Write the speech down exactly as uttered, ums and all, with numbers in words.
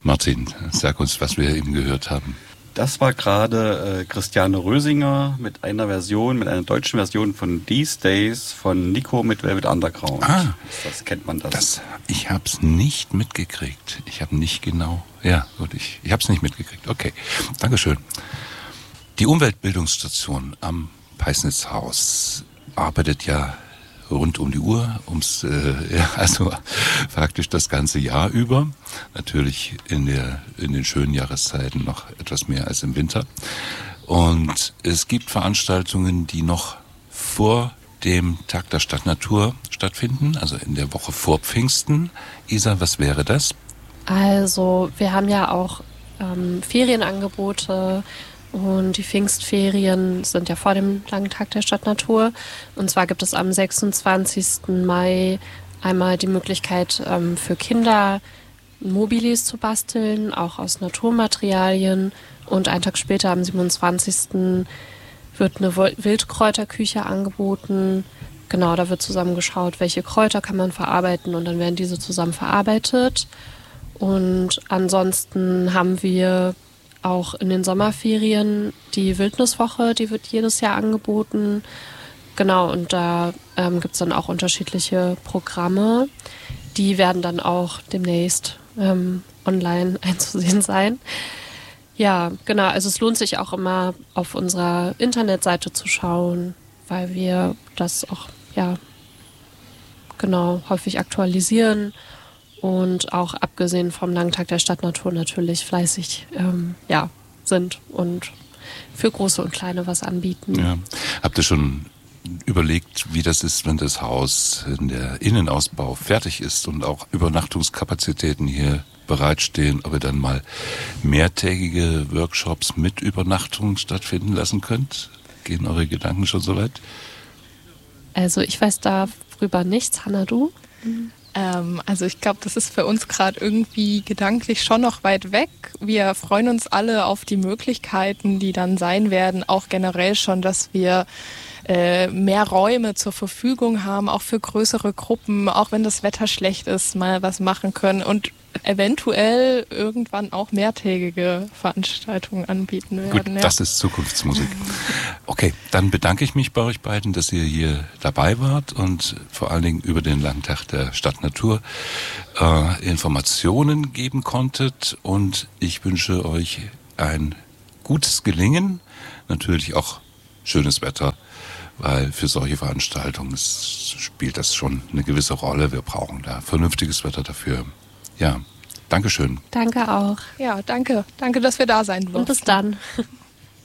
Martin, sag uns, was wir eben gehört haben. Das war gerade äh, Christiane Rösinger mit einer Version, mit einer deutschen Version von These Days von Nico mit Velvet Underground. Ah, das, das kennt man das. das ich habe es nicht mitgekriegt. Ich habe nicht genau, ja gut, ich, ich habe es nicht mitgekriegt. Okay, Dankeschön. Die Umweltbildungsstation am Peisnitzhaus arbeitet ja rund um die Uhr, ums, äh, ja, also praktisch das ganze Jahr über. Natürlich in der, in den schönen Jahreszeiten noch etwas mehr als im Winter. Und es gibt Veranstaltungen, die noch vor dem Tag der Stadtnatur stattfinden, also in der Woche vor Pfingsten. Isa, was wäre das? Also, wir haben ja auch ähm, Ferienangebote. Und die Pfingstferien sind ja vor dem langen Tag der Stadtnatur. Und zwar gibt es am sechsundzwanzigsten Mai einmal die Möglichkeit ähm, für Kinder Mobilis zu basteln, auch aus Naturmaterialien. Und einen Tag später, am siebenundzwanzigsten wird eine Wildkräuterküche angeboten. Genau, da wird zusammen geschaut, welche Kräuter kann man verarbeiten und dann werden diese zusammen verarbeitet. Und ansonsten haben wir auch in den Sommerferien die Wildniswoche, die wird jedes Jahr angeboten. Genau, und da ähm, gibt es dann auch unterschiedliche Programme. Die werden dann auch demnächst ähm, online einzusehen sein. Ja, genau, also es lohnt sich auch immer auf unserer Internetseite zu schauen, weil wir das auch, ja, genau, häufig aktualisieren. Und auch abgesehen vom langen Tag der Stadtnatur natürlich fleißig ähm, ja, sind und für Große und Kleine was anbieten. Ja. Habt ihr schon überlegt, wie das ist, wenn das Haus in der Innenausbau fertig ist und auch Übernachtungskapazitäten hier bereitstehen, ob ihr dann mal mehrtägige Workshops mit Übernachtung stattfinden lassen könnt? Gehen eure Gedanken schon so weit? Also ich weiß darüber nichts. Hanna, du? Mhm. Also ich glaube, das ist für uns gerade irgendwie gedanklich schon noch weit weg. Wir freuen uns alle auf die Möglichkeiten, die dann sein werden, auch generell schon, dass wir äh, mehr Räume zur Verfügung haben, auch für größere Gruppen, auch wenn das Wetter schlecht ist, mal was machen können und eventuell irgendwann auch mehrtägige Veranstaltungen anbieten werden. Gut, ja. Das ist Zukunftsmusik. Okay, dann bedanke ich mich bei euch beiden, dass ihr hier dabei wart und vor allen Dingen über den langen Tag der Stadtnatur äh, Informationen geben konntet und ich wünsche euch ein gutes Gelingen, natürlich auch schönes Wetter, weil für solche Veranstaltungen ist, spielt das schon eine gewisse Rolle. Wir brauchen da vernünftiges Wetter dafür. Ja, Dankeschön. Danke auch. Ja, danke. Danke, dass wir da sein durften. Und bis dann.